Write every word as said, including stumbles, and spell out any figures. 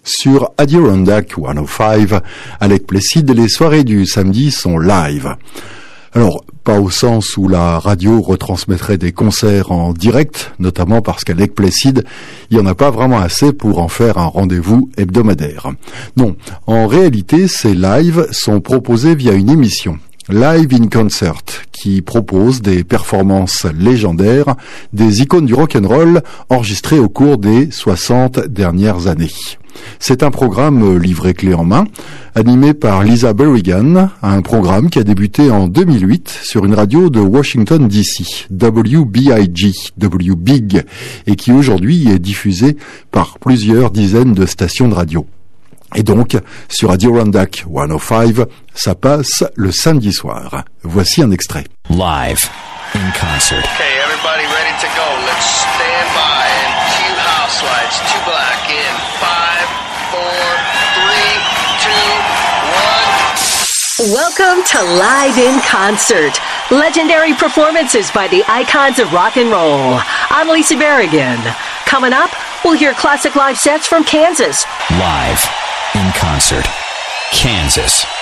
sur Adirondack cent cinq. Alec Plessid, les soirées du samedi sont live. Alors, pas au sens où la radio retransmettrait des concerts en direct, notamment parce qu'Alec Plessid, il n'y en a pas vraiment assez pour en faire un rendez-vous hebdomadaire. Non, en réalité, ces lives sont proposés via une émission, Live in Concert, qui propose des performances légendaires des icônes du rock'n'roll enregistrées au cours des soixante dernières années. C'est un programme livré clé en main, animé par Lisa Berrigan, un programme qui a débuté en deux mille huit sur une radio de Washington D C, W B I G, W Big, et qui aujourd'hui est diffusé par plusieurs dizaines de stations de radio. Et donc, sur Adirondack cent cinq, ça passe le samedi soir. Voici un extrait. Live in concert. Okay, everybody ready to go. Let's stand by and cue house lights. Two black in five, four, three, two, one. Welcome to Live in Concert. Legendary performances by the icons of rock and roll. I'm Lisa Berrigan. Coming up, we'll hear classic live sets from Kansas. Live in concert. Kansas.